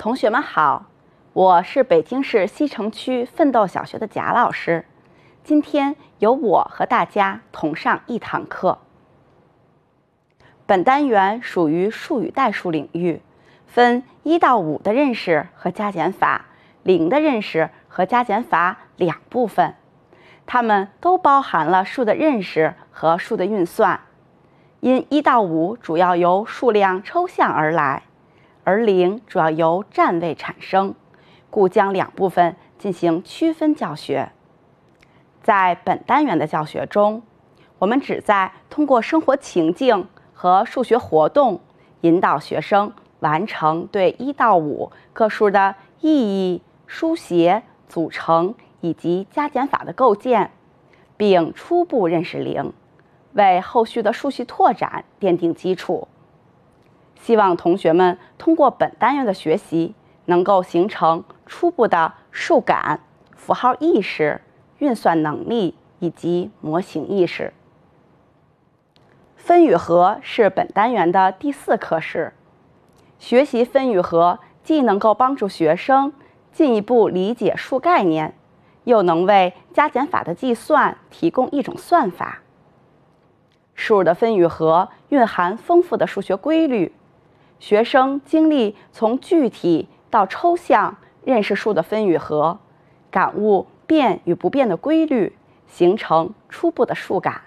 同学们好，我是北京市西城区奋斗小学的贾老师。今天由我和大家同上一堂课。本单元属于数与代数领域，分1到5的认识和加减法、0的认识和加减法两部分。它们都包含了数的认识和数的运算。因1到5主要由数量抽象而来，而0主要由占位产生，故将两部分进行区分教学。在本单元的教学中，我们旨在通过生活情境和数学活动，引导学生完成对1到5个数的意义、书写、组成以及加减法的构建，并初步认识0，为后续的数学拓展奠定基础。希望同学们通过本单元的学习，能够形成初步的数感、符号意识、运算能力以及模型意识。分与合是本单元的第4课时。学习分与合既能够帮助学生进一步理解数概念，又能为加减法的计算提供一种算法。数的分与合蕴含丰富的数学规律，学生经历从具体到抽象认识数的分与合，感悟变与不变的规律，形成初步的数感。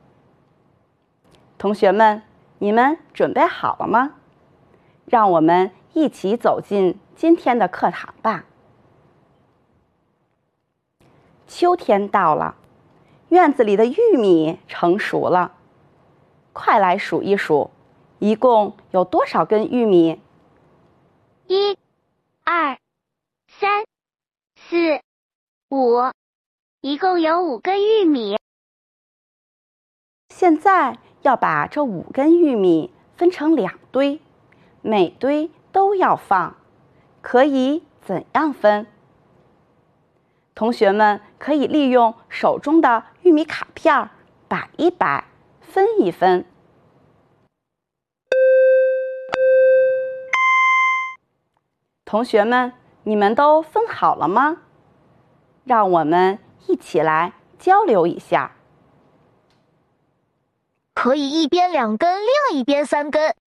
同学们，你们准备好了吗？让我们一起走进今天的课堂吧。秋天到了，院子里的玉米成熟了，快来数一数，一共有多少根玉米 ？1、2、3、4、5，一共有5根玉米。 现在要把这5根玉米分成2堆，每堆都要放，可以怎样分？同学们可以利用手中的玉米卡片摆一摆，分一分。同学们，你们都分好了吗？让我们一起来交流一下。 可以一边2根，另一边3根。